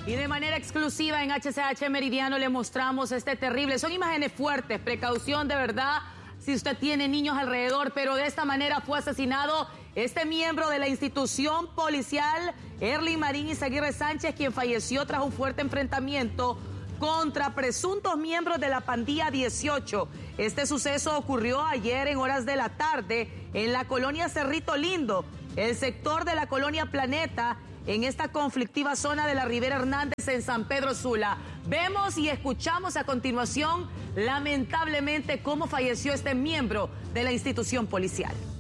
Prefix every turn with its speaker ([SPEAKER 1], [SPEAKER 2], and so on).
[SPEAKER 1] Y de manera exclusiva en HCH Meridiano le mostramos son imágenes fuertes, precaución de verdad si usted tiene niños alrededor, pero de esta manera fue asesinado este miembro de la institución policial, Erling Marín Izaguirre Sánchez, quien falleció tras un fuerte enfrentamiento contra presuntos miembros de la pandilla 18. Este suceso ocurrió ayer en horas de la tarde en la colonia Cerrito Lindo, el sector de la colonia Planeta, en esta conflictiva zona de la Rivera Hernández en San Pedro Sula. Vemos y escuchamos a continuación, lamentablemente, cómo falleció este miembro de la institución policial.